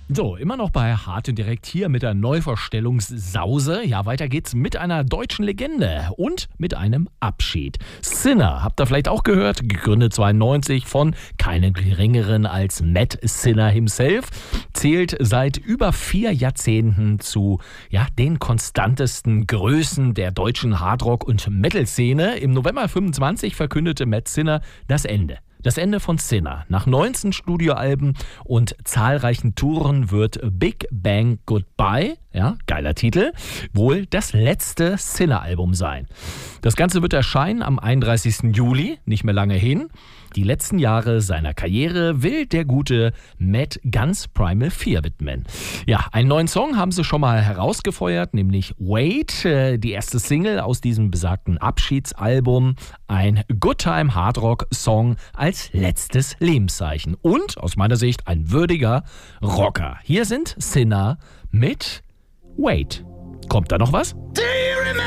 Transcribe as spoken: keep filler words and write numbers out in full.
So, immer noch bei Hart und Direkt hier mit der Neuvorstellungssause. Ja, weiter geht's mit einer deutschen Legende und mit einem Abschied. Sinner, habt ihr vielleicht auch gehört, gegründet zweiundneunzig von keinem geringeren als Matt Sinner himself, zählt seit über vier Jahrzehnten zu ja, den konstantesten Größen der deutschen Hardrock- und Metal-Szene. Im November fünfundzwanzig verkündete Matt Sinner das Ende. Das Ende von Sinner. Nach neunzehn Studioalben und zahlreichen Touren wird Big Bang Goodbye, ja, geiler Titel, wohl das letzte Sinner-Album sein. Das Ganze wird erscheinen am einunddreißigsten Juli, nicht mehr lange hin. Die letzten Jahre seiner Karriere will der gute Matt ganz Primal vier widmen. Ja, einen neuen Song haben sie schon mal herausgefeuert, nämlich Wait, die erste Single aus diesem besagten Abschiedsalbum. Ein Good Time Hardrock Song als letztes Lebenszeichen. Und aus meiner Sicht ein würdiger Rocker. Hier sind Sinner mit Wait. Kommt da noch was?